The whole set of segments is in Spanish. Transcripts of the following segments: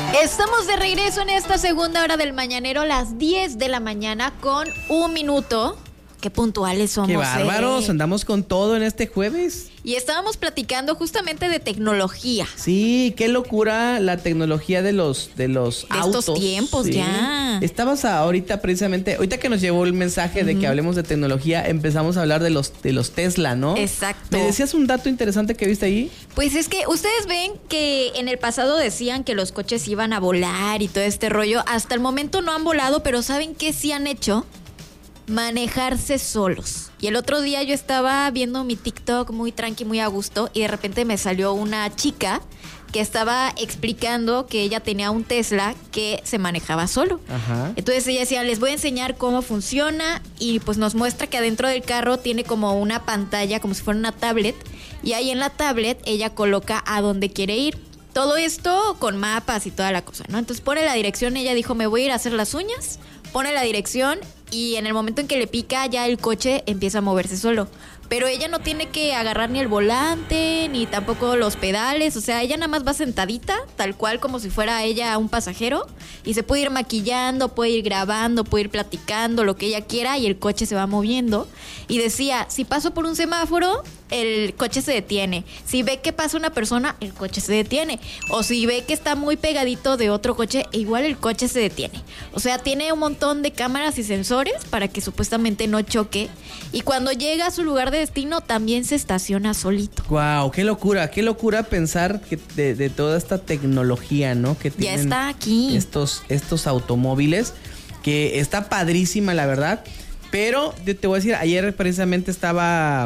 Estamos de regreso en esta segunda hora del mañanero, las 10 de la mañana con 1 minuto. Qué puntuales somos. Qué bárbaros, andamos con todo en este jueves. Y estábamos platicando justamente de tecnología. Sí, qué locura la tecnología de los autos. Estos tiempos, sí. Ya. Estabas ahorita precisamente, ahorita que nos llegó el mensaje de que hablemos de tecnología, empezamos a hablar de los Tesla, ¿no? Exacto. ¿Me decías un dato interesante que viste ahí? Pues es que ustedes ven que en el pasado decían que los coches iban a volar y todo este rollo. Hasta el momento no han volado, pero ¿saben qué sí han hecho? Manejarse solos. Y el otro día yo estaba viendo mi TikTok muy tranqui, muy a gusto, y de repente me salió una chica que estaba explicando que ella tenía un Tesla que se manejaba solo. Ajá. Entonces ella decía, les voy a enseñar cómo funciona, y pues nos muestra que adentro del carro tiene como una pantalla, como si fuera una tablet, y ahí en la tablet ella coloca a dónde quiere ir. Todo esto con mapas y toda la cosa, ¿no? Entonces pone la dirección, ella dijo, me voy a ir a hacer las uñas, pone la dirección y en el momento en que le pica ya el coche empieza a moverse solo. Pero ella no tiene que agarrar ni el volante, ni tampoco los pedales. O sea, ella nada más va sentadita, tal cual como si fuera ella un pasajero. Y se puede ir maquillando, puede ir grabando, puede ir platicando, lo que ella quiera. Y el coche se va moviendo. Y decía, si paso por un semáforo, el coche se detiene. Si ve que pasa una persona, el coche se detiene. O si ve que está muy pegadito de otro coche, igual el coche se detiene. O sea, tiene un montón de cámaras y sensores para que supuestamente no choque. Y cuando llega a su lugar de destino, también se estaciona solito. Wow, qué locura pensar que de toda esta tecnología, ¿no? Que tienen ya está aquí. Estos automóviles, que está padrísima, la verdad. Pero yo te voy a decir, ayer precisamente estaba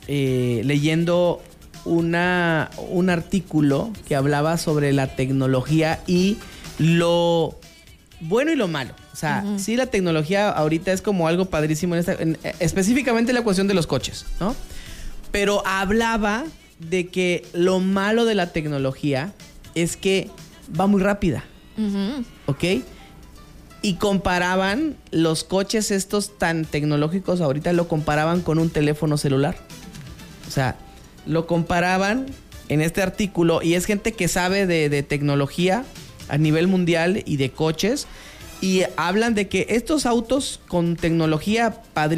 leyendo un artículo que hablaba sobre la tecnología y lo bueno y lo malo. O sea, sí, la tecnología ahorita es como algo padrísimo, específicamente la cuestión de los coches, ¿no? Pero hablaba de que lo malo de la tecnología es que va muy rápida, ¿ok? Y comparaban los coches estos tan tecnológicos, ahorita lo comparaban con un teléfono celular. O sea, lo comparaban en este artículo y es gente que sabe de tecnología a nivel mundial y de coches. Y hablan de que estos autos con tecnología padrísima